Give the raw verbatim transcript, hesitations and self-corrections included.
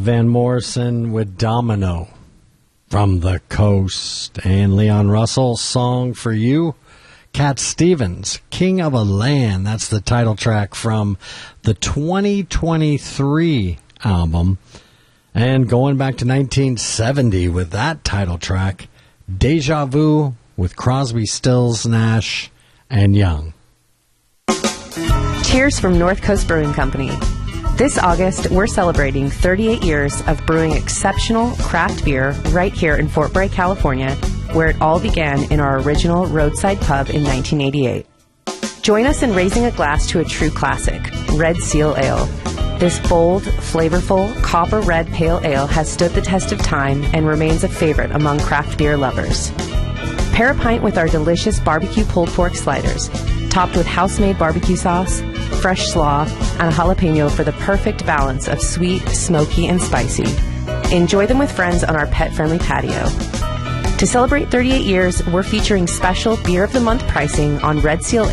Van Morrison with Domino from the Coast. And Leon Russell's song for you, Cat Stevens, King of a Land. That's the title track from the twenty twenty-three album. And going back to nineteen seventy with that title track, Deja Vu with Crosby, Stills, Nash, and Young. Cheers from North Coast Brewing Company. This August, we're celebrating thirty-eight years of brewing exceptional craft beer right here in Fort Bragg, California, where it all began in our original roadside pub in nineteen eighty-eight. Join us in raising a glass to a true classic, Red Seal Ale. This bold, flavorful, copper red pale ale has stood the test of time and remains a favorite among craft beer lovers. Pair a pint with our delicious barbecue pulled pork sliders, topped with house-made barbecue sauce, fresh slaw, and a jalapeno for the perfect balance of sweet, smoky, and spicy. Enjoy them with friends on our pet-friendly patio. To celebrate thirty-eight years, we're featuring special Beer of the Month pricing on Red Seal